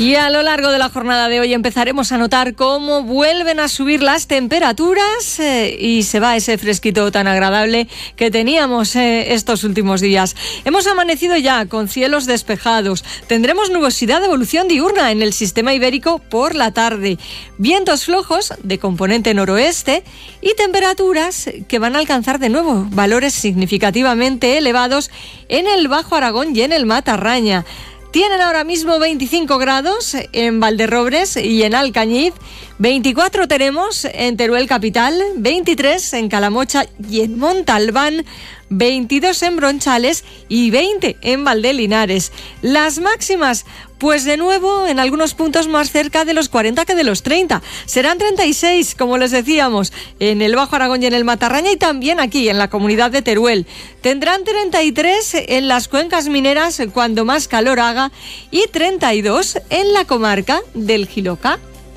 Y a lo largo de la jornada de hoy empezaremos a notar cómo vuelven a subir las temperaturas y se va ese fresquito tan agradable que teníamos estos últimos días. Hemos amanecido ya con cielos despejados. Tendremos nubosidad de evolución diurna en el sistema ibérico por la tarde. Vientos flojos de componente noroeste y temperaturas que van a alcanzar de nuevo valores significativamente elevados en el Bajo Aragón y en el Matarraña. Tienen ahora mismo 25 grados en Valderrobres y en Alcañiz, 24 tenemos en Teruel capital, 23 en Calamocha y en Montalbán, 22 en Bronchales y 20 en Valdelinares. Las máximas, pues de nuevo en algunos puntos más cerca de los 40 que de los 30. Serán 36, como les decíamos, en el Bajo Aragón y en el Matarraña y también aquí en la comunidad de Teruel. Tendrán 33 en las cuencas mineras cuando más calor haga y 32 en la comarca del Jiloca.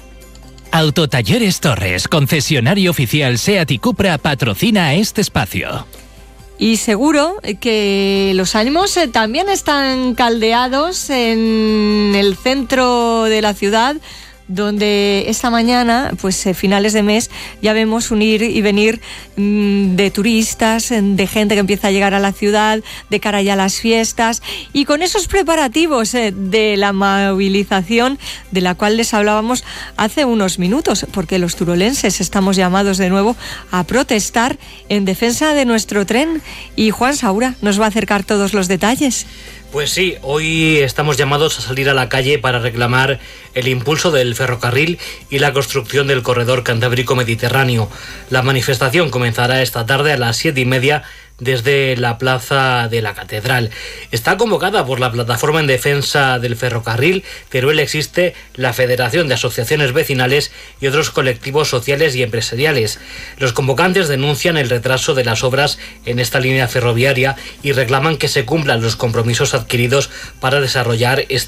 Autotalleres Torres, concesionario oficial SEAT y Cupra, patrocina este espacio. Y seguro que los ánimos también están caldeados en el centro de la ciudad, donde esta mañana, pues finales de mes, ya vemos un ir y venir de turistas, de gente que empieza a llegar a la ciudad de cara ya a las fiestas, y con esos preparativos de la movilización de la cual les hablábamos hace unos minutos, porque los turolenses estamos llamados de nuevo a protestar en defensa de nuestro tren, y Juan Saura nos va a acercar todos los detalles. Pues sí, hoy estamos llamados a salir a la calle para reclamar el impulso del ferrocarril y la construcción del corredor cantábrico mediterráneo. La manifestación comenzará esta tarde a las 7:30 desde la plaza de la Catedral. Está convocada por la Plataforma en Defensa del Ferrocarril, Teruel Existe, la Federación de Asociaciones Vecinales y otros colectivos sociales y empresariales. Los convocantes denuncian el retraso de las obras en esta línea ferroviaria y reclaman que se cumplan los compromisos adquiridos para desarrollar